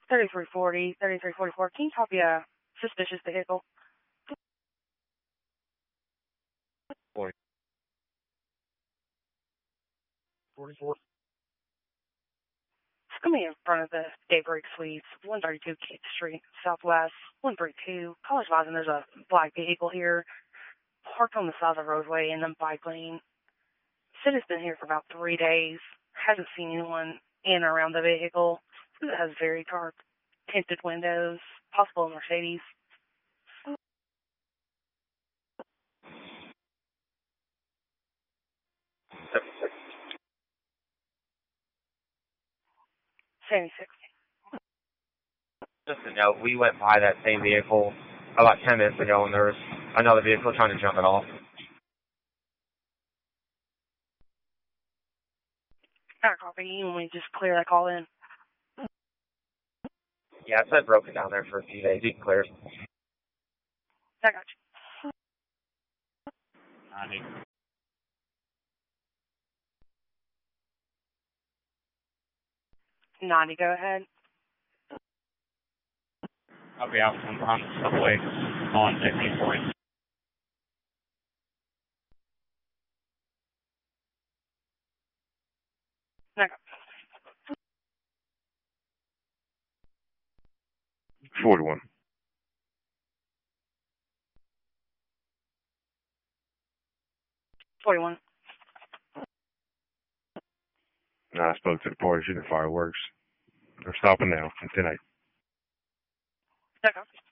3340, 3344. Can you copy a suspicious vehicle? 44. It's going to be in front of the Daybreak Suites, 132 Kate Street, Southwest, 132. College advising there's a black vehicle here, parked on the side of the roadway in the bike lane. Said it's been here for about 3 days. Hasn't seen anyone in or around the vehicle. It has very dark tinted windows, possible Mercedes. Sandy 6. Just a note, we went by that same vehicle about 10 minutes ago, and there was another vehicle trying to jump it off. Got a copy. You want me to just clear that call in? Yeah, it's been broken down there for a few days. You can clear it. I got you. 90, go ahead. I'll be out from behind the subway on 1540. I got 41. $41. I spoke to the party shooting fireworks. They're stopping now. 10-8. I got you.